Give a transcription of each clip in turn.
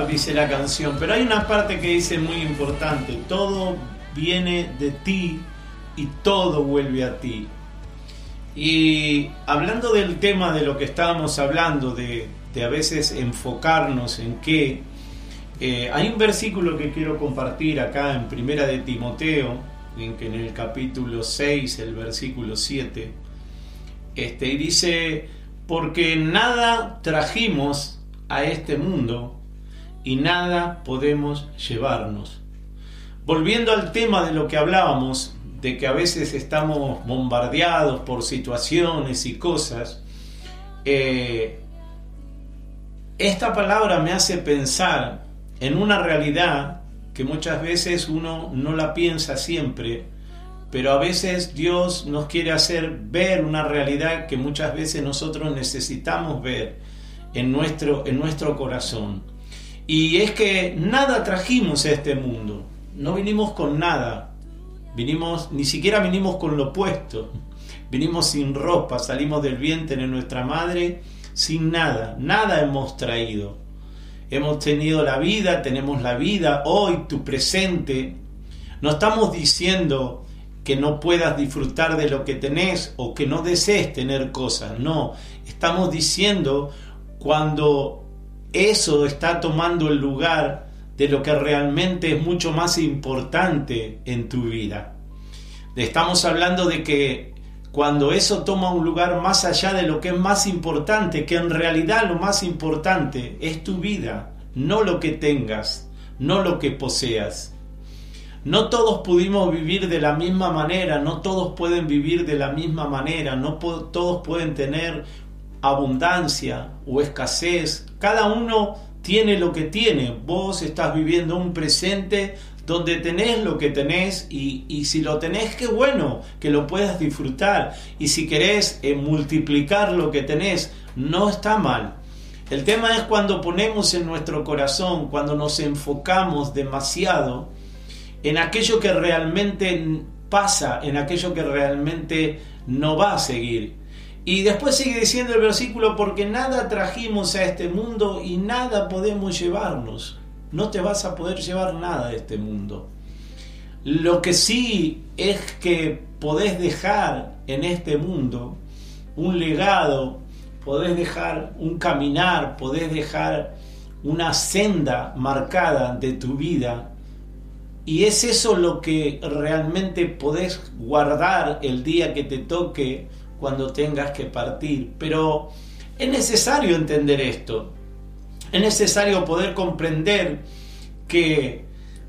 llevar, dice la canción, pero hay una parte que dice muy importante: todo viene de ti y todo vuelve a ti. Y hablando del tema de lo que estábamos hablando, de a veces enfocarnos en qué, hay un versículo que quiero compartir acá en Primera de Timoteo, en el capítulo 6, el versículo 7, y dice: porque nada trajimos a este mundo y nada podemos llevarnos. Volviendo al tema de lo que hablábamos, de que a veces estamos bombardeados por situaciones y cosas, esta palabra me hace pensar en una realidad que muchas veces uno no la piensa siempre, pero a veces Dios nos quiere hacer ver una realidad que muchas veces nosotros necesitamos ver en nuestro corazón. Y es que nada trajimos a este mundo, no vinimos con nada, ni siquiera vinimos con lo puesto, vinimos sin ropa, salimos del vientre de nuestra madre sin nada hemos traído. Hemos tenido la vida, tenemos la vida, hoy tu presente. No estamos diciendo que no puedas disfrutar de lo que tenés o que no desees tener cosas, no, estamos diciendo cuando eso está tomando el lugar de lo que realmente es mucho más importante en tu vida. Estamos hablando de que cuando eso toma un lugar más allá de lo que es más importante, que en realidad lo más importante es tu vida, no lo que tengas, no lo que poseas. No todos pudimos vivir de la misma manera, no todos pueden vivir de la misma manera, no todos pueden tener abundancia o escasez. Cada uno tiene lo que tiene. Vos estás viviendo un presente donde tenés lo que tenés y si lo tenés, qué bueno que lo puedas disfrutar. Y si querés multiplicar lo que tenés, no está mal. El tema es cuando ponemos en nuestro corazón, cuando nos enfocamos demasiado en aquello que realmente pasa, en aquello que realmente no va a seguir. Y después sigue diciendo el versículo: porque nada trajimos a este mundo y nada podemos llevarnos. No te vas a poder llevar nada de este mundo. Lo que sí es que podés dejar en este mundo un legado, podés dejar un caminar, podés dejar una senda marcada de tu vida. Y es eso lo que realmente podés guardar el día que te toque, cuando tengas que partir. Pero es necesario entender esto. Es necesario poder comprender que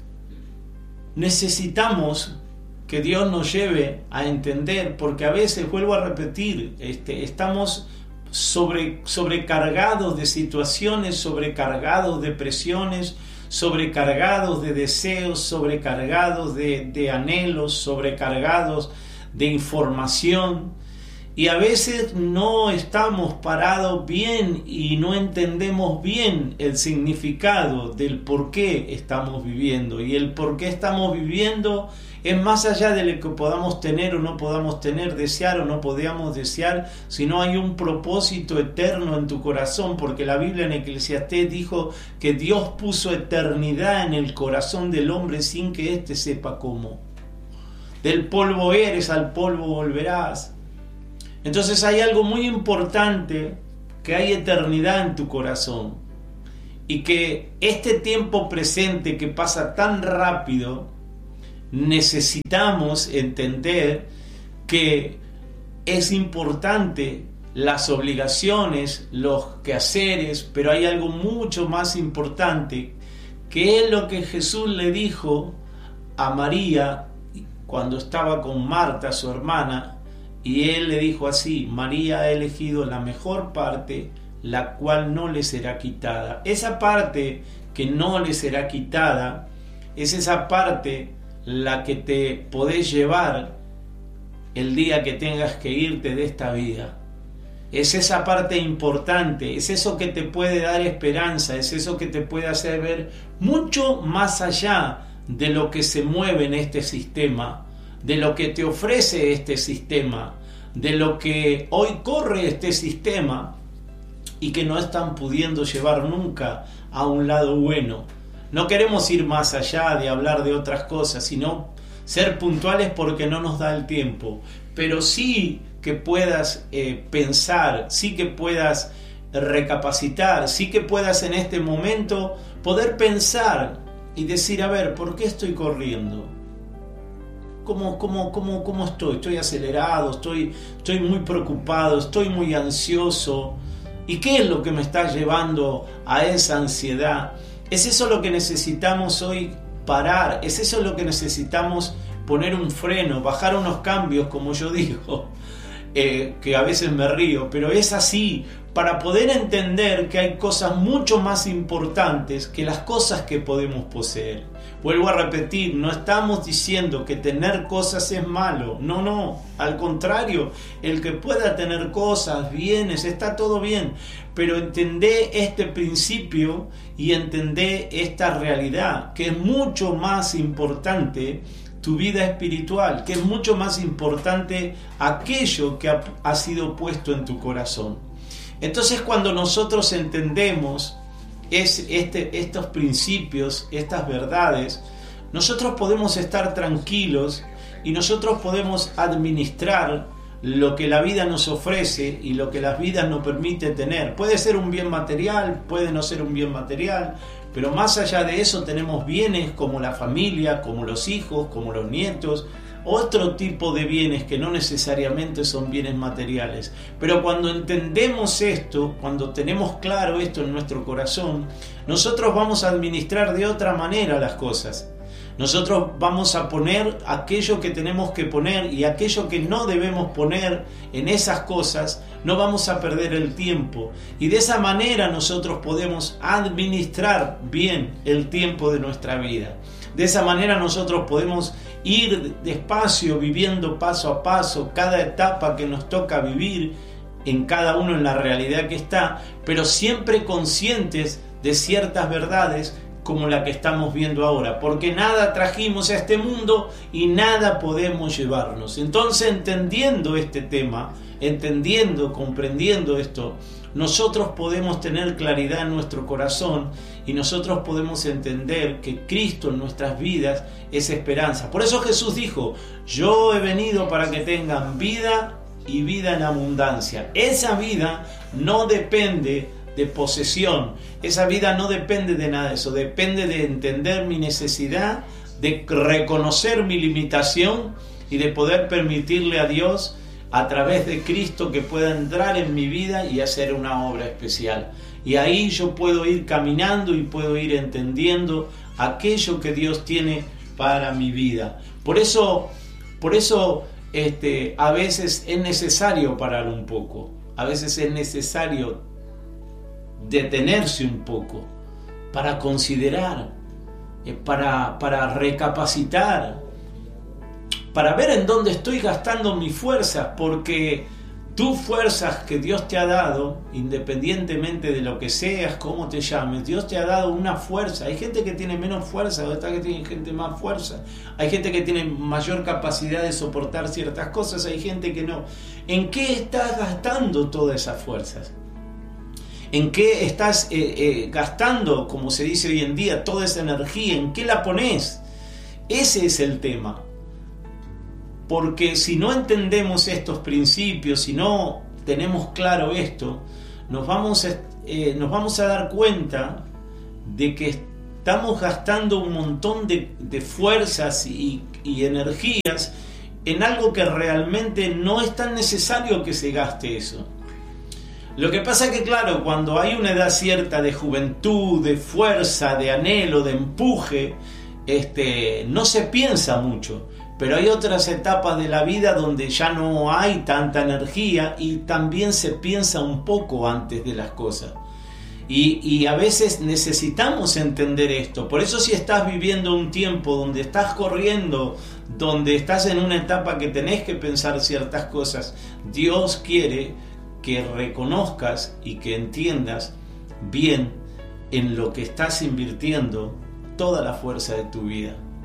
necesitamos que Dios nos lleve a entender, porque a veces, vuelvo a repetir, estamos sobrecargados de situaciones, sobrecargados de presiones, sobrecargados de deseos, sobrecargados de anhelos, sobrecargados de información, y a veces no estamos parados bien y no entendemos bien el significado del por qué estamos viviendo. Y el por qué estamos viviendo es más allá de lo que podamos tener o no podamos tener, desear o no podamos desear, sino hay un propósito eterno en tu corazón, porque la Biblia en Eclesiastés dijo que Dios puso eternidad en el corazón del hombre sin que éste sepa cómo. Del polvo eres, al polvo volverás. Entonces hay algo muy importante, que hay eternidad en tu corazón, y que este tiempo presente que pasa tan rápido, necesitamos entender que es importante las obligaciones, los quehaceres, pero hay algo mucho más importante, que es lo que Jesús le dijo a María cuando estaba con Marta, su hermana. Y él le dijo así: María ha elegido la mejor parte, la cual no le será quitada. Esa parte que no le será quitada es esa parte la que te podés llevar el día que tengas que irte de esta vida. Es esa parte importante, es eso que te puede dar esperanza, es eso que te puede hacer ver mucho más allá de lo que se mueve en este sistema, de lo que te ofrece este sistema, de lo que hoy corre este sistema. y que no están pudiendo llevar nunca a un lado bueno. No queremos ir más allá de hablar de otras cosas, sino ser puntuales porque no nos da el tiempo. Pero sí que puedas pensar, sí que puedas recapacitar, sí que puedas en este momento poder pensar y decir, a ver, ¿por qué estoy corriendo? ¿Cómo estoy? ¿Estoy acelerado? ¿Estoy muy preocupado? ¿Estoy muy ansioso? ¿Y qué es lo que me está llevando a esa ansiedad? ¿Es eso lo que necesitamos hoy parar? ¿Es eso lo que necesitamos poner un freno, bajar unos cambios, como yo digo? Que a veces me río, pero es así, para poder entender que hay cosas mucho más importantes que las cosas que podemos poseer. Vuelvo a repetir, no estamos diciendo que tener cosas es malo, no, al contrario, el que pueda tener cosas, bienes, está todo bien, pero entendé este principio y entendé esta realidad, que es mucho más importante tu vida espiritual, que es mucho más importante aquello que ha sido puesto en tu corazón. Entonces, cuando nosotros entendemos estos principios, estas verdades, nosotros podemos estar tranquilos y nosotros podemos administrar lo que la vida nos ofrece y lo que la vida nos permite tener. Puede ser un bien material, puede no ser un bien material, pero más allá de eso tenemos bienes como la familia, como los hijos, como los nietos, otro tipo de bienes que no necesariamente son bienes materiales. Pero cuando entendemos esto, cuando tenemos claro esto en nuestro corazón, nosotros vamos a administrar de otra manera las cosas. Nosotros vamos a poner aquello que tenemos que poner y aquello que no debemos poner en esas cosas, no vamos a perder el tiempo. Y de esa manera nosotros podemos administrar bien el tiempo de nuestra vida. De esa manera nosotros podemos ir despacio, viviendo paso a paso, cada etapa que nos toca vivir, en cada uno en la realidad que está, pero siempre conscientes de ciertas verdades como la que estamos viendo ahora, porque nada trajimos a este mundo y nada podemos llevarnos. Entonces, entendiendo este tema, comprendiendo esto, nosotros podemos tener claridad en nuestro corazón y nosotros podemos entender que Cristo en nuestras vidas es esperanza. Por eso Jesús dijo, yo he venido para que tengan vida y vida en abundancia. Esa vida no depende de posesión, esa vida no depende de nada de eso, depende de entender mi necesidad, de reconocer mi limitación y de poder permitirle a Dios a través de Cristo que pueda entrar en mi vida y hacer una obra especial. Y ahí yo puedo ir caminando y puedo ir entendiendo aquello que Dios tiene para mi vida. Por eso a veces es necesario parar un poco, a veces es necesario detenerse un poco para considerar, para recapacitar, para ver en dónde estoy gastando mis fuerzas, porque tus fuerzas que Dios te ha dado, independientemente de lo que seas, cómo te llames, Dios te ha dado una fuerza. Hay gente que tiene menos fuerza, otra que tiene gente más fuerza, hay gente que tiene mayor capacidad de soportar ciertas cosas, hay gente que no. ¿En qué estás gastando todas esas fuerzas? ¿En qué estás gastando, como se dice hoy en día, toda esa energía? ¿En qué la pones? Ese es el tema. Porque si no entendemos estos principios, si no tenemos claro esto, nos vamos a dar cuenta de que estamos gastando un montón de fuerzas y energías en algo que realmente no es tan necesario que se gaste eso. Lo que pasa es que, claro, cuando hay una edad cierta de juventud, de fuerza, de anhelo, de empuje, no se piensa mucho. Pero hay otras etapas de la vida donde ya no hay tanta energía y también se piensa un poco antes de las cosas. Y a veces necesitamos entender esto. Por eso, si estás viviendo un tiempo donde estás corriendo, donde estás en una etapa que tenés que pensar ciertas cosas, Dios quiere que reconozcas y que entiendas bien en lo que estás invirtiendo toda la fuerza de tu vida.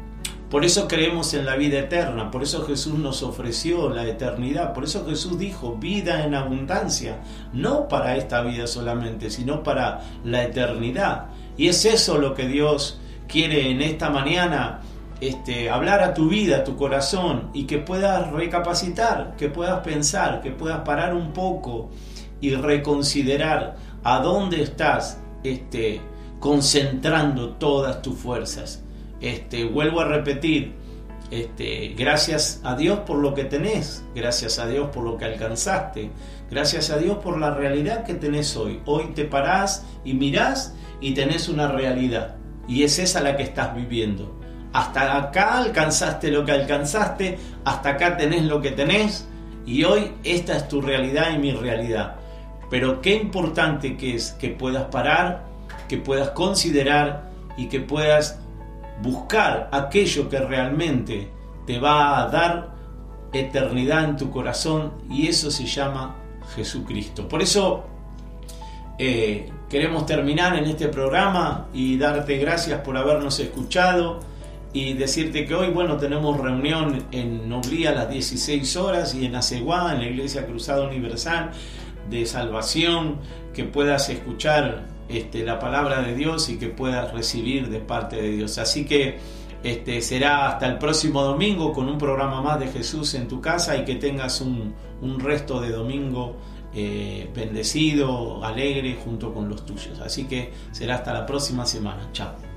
Por eso creemos en la vida eterna, por eso Jesús nos ofreció la eternidad, por eso Jesús dijo vida en abundancia, no para esta vida solamente, sino para la eternidad. Y es eso lo que Dios quiere en esta mañana, hablar a tu vida, a tu corazón, y que puedas recapacitar, que puedas pensar, que puedas parar un poco y reconsiderar a dónde estás concentrando todas tus fuerzas. Vuelvo a repetir, gracias a Dios por lo que tenés, gracias a Dios por lo que alcanzaste, gracias a Dios por la realidad que tenés hoy. Hoy te parás y mirás y tenés una realidad, y es esa la que estás viviendo. Hasta acá alcanzaste lo que alcanzaste, hasta acá tenés lo que tenés, y hoy esta es tu realidad y mi realidad. Pero qué importante que es que puedas parar, que puedas considerar y que puedas buscar aquello que realmente te va a dar eternidad en tu corazón, y eso se llama Jesucristo. Por eso queremos terminar en este programa y darte gracias por habernos escuchado y decirte que hoy, tenemos reunión en Noblí a las 16 horas y en Aceguá, en la Iglesia Cruzada Universal de Salvación, que puedas escuchar la palabra de Dios y que puedas recibir de parte de Dios. Así que será hasta el próximo domingo con un programa más de Jesús en tu casa, y que tengas un resto de domingo bendecido, alegre junto con los tuyos. Así que será hasta la próxima semana. Chao.